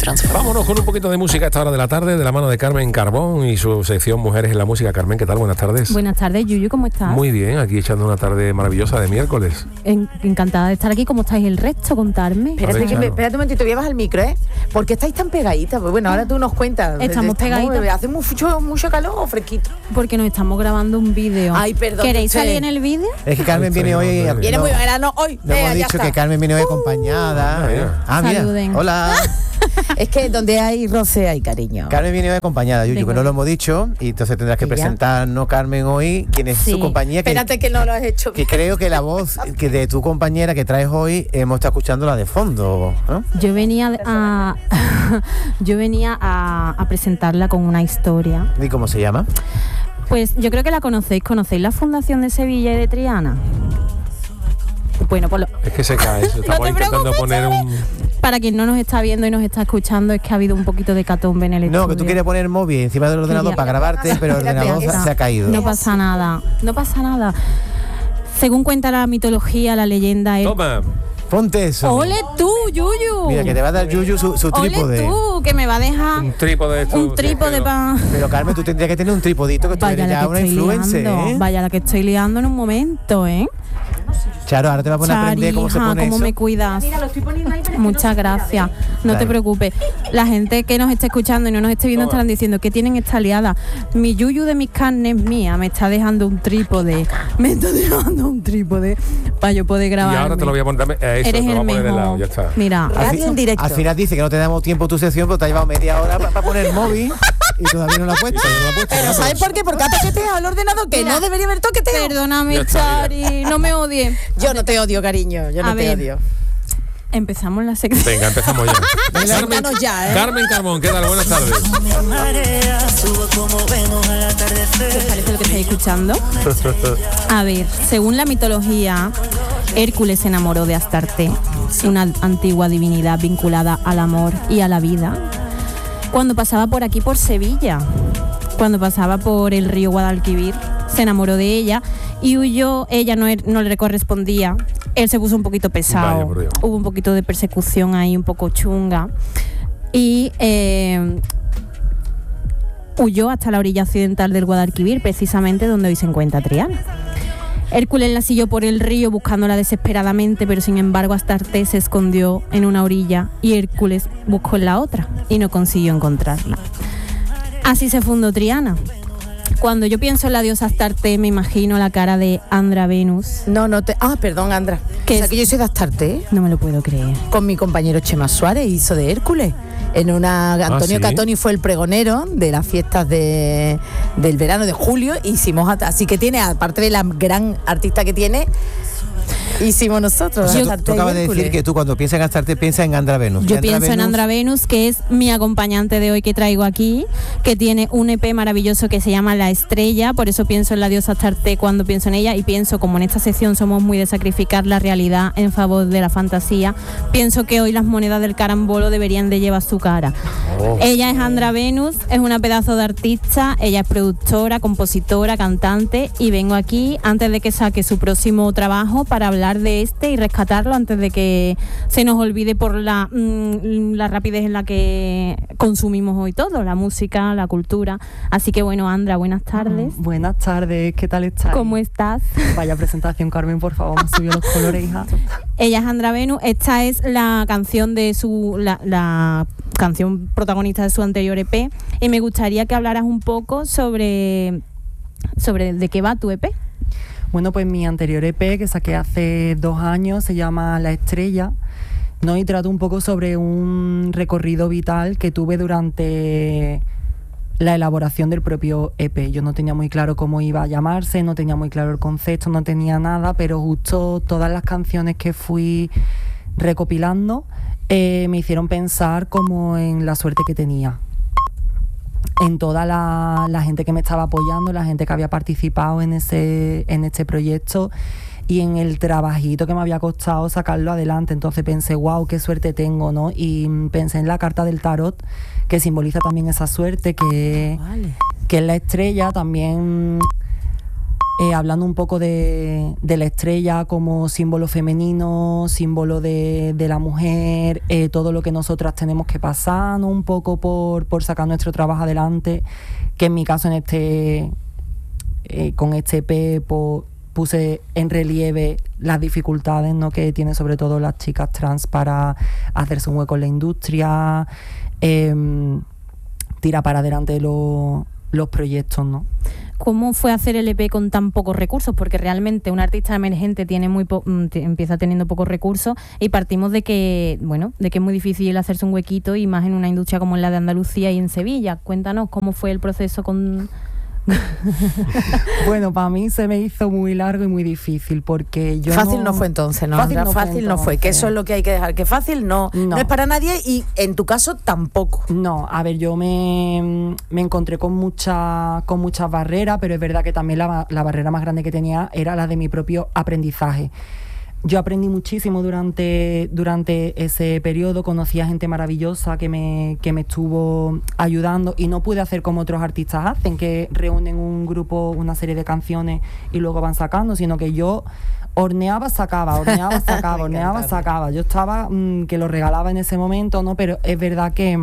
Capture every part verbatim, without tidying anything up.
transforma. Vámonos con un poquito de música a esta hora de la tarde, de la mano de Carmen Carbón y su sección Mujeres en la Música. Carmen, ¿qué tal? Buenas tardes. Buenas tardes, Yuyu, ¿cómo estás? Muy bien, aquí echando una tarde maravillosa de miércoles. En, encantada de estar aquí. ¿Cómo estáis el resto? Contarme. Espérate, ver, que me, espérate un momentito, voy a bajar el micro, ¿eh? ¿Por qué estáis tan pegaditas? Pues bueno, ahora tú nos cuentas. Estamos pegaditas. ¿Hace mucho, mucho calor o fresquito? Porque nos estamos grabando un vídeo. Ay, perdón. ¿Queréis usted. salir en el vídeo? Es que Carmen viene hoy. Viene no, muy verano hoy. no Vea, hemos ya dicho está. que Carmen viene hoy acompañada. Uh, ¿eh? mira. Ah, mira. Saluden. Hola. Es que donde hay roce hay cariño. Carmen viene hoy acompañada, Yuyu, Venga. que no lo hemos dicho. Y entonces tendrás que ¿Y ya? presentarnos, Carmen, hoy quién es Sí. su compañía. Que, Espérate que no lo has hecho que bien. creo que la voz que de tu compañera que traes hoy hemos estado escuchándola de fondo, ¿no? Yo venía a yo venía a, a presentarla con una historia. ¿Y cómo se llama? Pues yo creo que la conocéis. ¿Conocéis la Fundación de Sevilla y de Triana? Bueno, pues lo- Es que se cae, eso. Estamos te intentando preocupes, poner un... para quien no nos está viendo y nos está escuchando, es que ha habido un poquito de catombe en el estudio. No, que tú quieres poner el móvil encima del ordenador ya. para grabarte, pero el Espérate, ordenador ahí se, está. se ha caído. No pasa nada, no pasa nada. Según cuenta la mitología, la leyenda es... Toma. Ponte eso. ¡Ole tú, Yuyu! Mira, que te va a dar Yuyu su, su ¡Ole trípode. tú, que me va a dejar Un trípode de esto, un trípode sí, para... Pero Carmen, tú tendrías que tener un tripodito, que tú Vaya eres la ya que una estoy influencer, liando, ¿eh? vaya la que estoy liando en un momento, ¿eh? Charo, ahora te vas a poner a aprender cómo se Charija, pone cómo eso. me cuidas. Muchas gracias. No Claro. te preocupes. La gente que nos esté escuchando y no nos esté viendo estarán diciendo que tienen esta liada. Mi Yuyu de mis carnes mía me está dejando un trípode. Me está dejando un trípode para yo poder Y grabar. ahora te lo voy a poner, dame, eh, eso, Eres te lo voy el a poner de lado, mejor. ya está. Mira, Al, Radio en directo. al final dice que no te damos tiempo tu sección, pero te ha llevado media hora para poner el móvil y todavía no lo has puesto. Y todavía no lo he puesto, Pero ¿no? ¿sabes por qué? Porque ha toqueteado el ordenador, que Mira, no debería haber toqueteo. perdóname, Ya está, Chari, no me odies. Yo no te odio, cariño. Yo no A te ver. odio. Empezamos la sección. Venga, empezamos ya. Carmen, Cuéntanos ya, ¿eh? Carmen Carbón, ¿qué tal? Buenas tardes. ¿Os parece lo que estáis escuchando? A ver, según la mitología, Hércules se enamoró de Astarte, una antigua divinidad vinculada al amor y a la vida, cuando pasaba por aquí, por Sevilla, cuando pasaba por el río Guadalquivir, se enamoró de ella y huyó. Ella no, er- no le correspondía. Él se puso un poquito pesado. Vaya, por Dios. Hubo un poquito de persecución ahí, un poco chunga. Y eh, huyó hasta la orilla occidental del Guadalquivir, precisamente donde hoy se encuentra Triana. Hércules la siguió por el río buscándola desesperadamente, pero sin embargo Astarte se escondió en una orilla y Hércules buscó en la otra y no consiguió encontrarla. Así se fundó Triana. Cuando yo pienso en la diosa Astarte, me imagino la cara de Andra Venus. No, no te... Ah, perdón, Andra. ¿Qué O sea, es? que yo soy de Astarte, No me lo puedo creer. con mi compañero Chema Suárez, hizo de Hércules. En una... Antonio ¿sí? Catoni fue el pregonero de las fiestas de, del verano de julio. Hicimos... at- Así que tiene, aparte de la gran artista que tiene, hicimos nosotros. O sea, tú, Astarte tú y acabas de Hércules. decir que tú cuando piensas en Astarte piensas en Andra Venus. Y Yo Andra pienso en Venus- Andra Venus, que es mi acompañante de hoy que traigo aquí, que tiene un E P maravilloso que se llama La Estrella, por eso pienso en la diosa Astarte cuando pienso en ella y pienso, como en esta sección somos muy de sacrificar la realidad en favor de la fantasía, pienso que hoy las monedas del carambolo deberían de llevar su cara. Oh. Ella es Andra Venus, es una pedazo de artista, ella es productora, compositora, cantante y vengo aquí antes de que saque su próximo trabajo para hablar de este y rescatarlo antes de que se nos olvide por la, mm, la rapidez en la que consumimos hoy todo, la música, la cultura. Así que bueno, Andra, buenas tardes. Buenas tardes, ¿qué tal estás? ¿Cómo estás? Vaya presentación, Carmen, por favor, me subió los colores, hija. Ella es Andra Venus, esta es la canción de su la, la canción protagonista de su anterior E P y me gustaría que hablaras un poco sobre sobre de qué va tu E P. Bueno, pues mi anterior E P que saqué hace dos años se llama La Estrella, ¿no? Y trato un poco sobre un recorrido vital que tuve durante la elaboración del propio E P. Yo no tenía muy claro cómo iba a llamarse, no tenía muy claro el concepto, no tenía nada, pero justo todas las canciones que fui recopilando eh, me hicieron pensar como en la suerte que tenía. En toda la, la gente que me estaba apoyando, la gente que había participado en ese en este proyecto y en el trabajito que me había costado sacarlo adelante. Entonces pensé, wow, qué suerte tengo, ¿no? Y pensé en la carta del tarot, que simboliza también esa suerte, que, Vale. que es la estrella, también eh, hablando un poco de, de la estrella como símbolo femenino, símbolo de, de la mujer, eh, todo lo que nosotras tenemos que pasar, ¿no? Un poco por, por sacar nuestro trabajo adelante, que en mi caso en este eh, con este E P pues, puse en relieve las dificultades, ¿no? que tienen sobre todo las chicas trans para hacerse un hueco en la industria, eh, tira para adelante los, los proyectos, ¿no? ¿Cómo fue hacer el E P con tan pocos recursos? Porque realmente un artista emergente tiene muy po- empieza teniendo pocos recursos y partimos de que, bueno, de que es muy difícil hacerse un huequito y más en una industria como la de Andalucía y en Sevilla. Cuéntanos cómo fue el proceso con... Bueno, para mí se me hizo muy largo y muy difícil porque yo fácil no, no fue entonces, ¿no? Fácil, Andra? no, fue fácil no fue, que eso es lo que hay que dejar, que fácil no, no. No. no es para nadie y en tu caso tampoco. No, a ver, yo me, me encontré con, mucha, con muchas barreras, pero es verdad que también la, la barrera más grande que tenía era la de mi propio aprendizaje. Yo aprendí muchísimo durante, durante ese periodo, conocí a gente maravillosa que me, que me estuvo ayudando y no pude hacer como otros artistas hacen, que reúnen un grupo, una serie de canciones y luego van sacando, sino que yo horneaba, sacaba, horneaba, sacaba, horneaba, sacaba. Yo estaba, mmm, que lo regalaba en ese momento, ¿no? Pero es verdad que,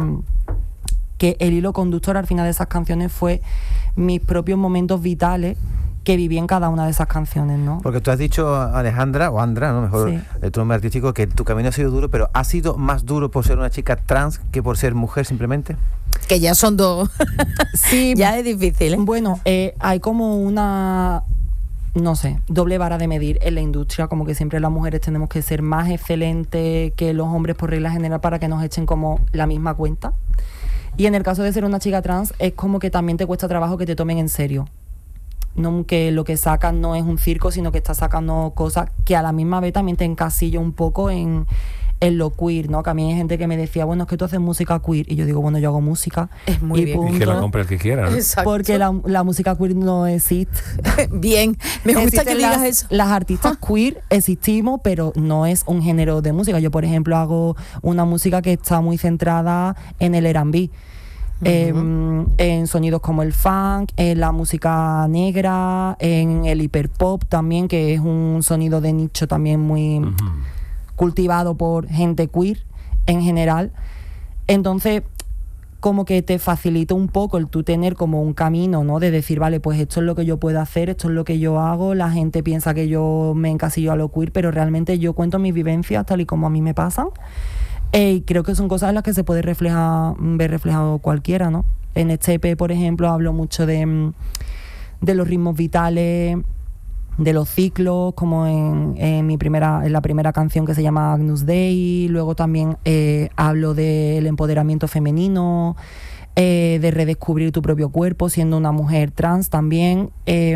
que el hilo conductor al final de esas canciones fue mis propios momentos vitales que viví en cada una de esas canciones, ¿no? Porque tú has dicho, Alejandra, o Andra, ¿no? Mejor Sí. el tu nombre artístico, que tu camino ha sido duro, pero ¿ha sido más duro por ser una chica trans que por ser mujer simplemente? Que ya son dos. Sí, Ya es difícil, ¿eh? Bueno, eh, hay como una, no sé, doble vara de medir en la industria, como que siempre las mujeres tenemos que ser más excelentes que los hombres por regla general para que nos echen como la misma cuenta. Y en el caso de ser una chica trans, es como que también te cuesta trabajo que te tomen en serio. No, que lo que sacas no es un circo, sino que estás sacando cosas que a la misma vez también te encasillo un poco en, en lo queer, ¿no? Que a mí hay gente que me decía, bueno, es que tú haces música queer. Y yo digo, bueno, yo hago música. Es muy y bien. Y que la punto. compre el que quiera, ¿no? Exacto. Porque la, la música queer no existe. Bien, me gusta Existen que digas las, eso. Las artistas queer existimos, pero no es un género de música. Yo, por ejemplo, hago una música que está muy centrada en el R and B. Eh, en sonidos como el funk, en la música negra, en el hiperpop también, que es un sonido de nicho también muy Ujú. cultivado por gente queer en general. Entonces, como que te facilita un poco el tú tener como un camino, ¿no? De decir, vale, pues esto es lo que yo puedo hacer, esto es lo que yo hago, la gente piensa que yo me encasillo a lo queer, pero realmente yo cuento mis vivencias tal y como a mí me pasan. Eh, y creo que son cosas en las que se puede reflejar, ver reflejado cualquiera, ¿no? En este E P, por ejemplo, hablo mucho de, de los ritmos vitales, de los ciclos, como en, en mi primera, en la primera canción que se llama Agnus Dei. Luego también eh, hablo del empoderamiento femenino, eh, de redescubrir tu propio cuerpo siendo una mujer trans también, eh,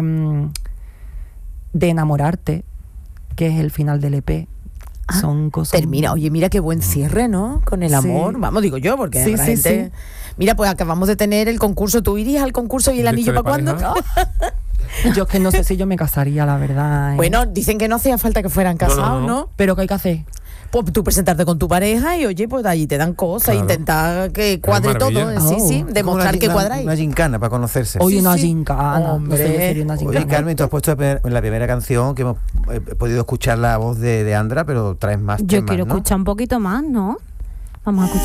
de enamorarte, que es el final del E P. Ah, Son cosas... Termina, oye, mira qué buen cierre, ¿no? Con el Sí. amor, vamos, digo yo, porque Sí, habrá sí, gente... sí. Mira, pues acabamos de tener el concurso, ¿tú irías al concurso y el ¿De anillo este de para cuándo? pareja? Yo es que no sé si yo me casaría, la verdad. ¿eh? Bueno, dicen que no hacía falta que fueran No, no, casados, ¿no? no. Pero ¿qué hay que hacer? Pues tú presentarte con tu pareja y oye, pues allí te dan cosas, Claro. intentar que cuadre todo, maravilla. sí, sí, Oh. demostrar Una- que una- cuadráis. Una gincana para conocerse. Hoy Sí, una sí. gincana. Hombre. No sé, yo sería una gincana. Oye, Carmen, tú has puesto en la primera canción que hemos eh, podido escuchar la voz de, de Andra, pero traes más Yo temas, quiero ¿no? escuchar un poquito más, ¿no? Vamos a escuchar.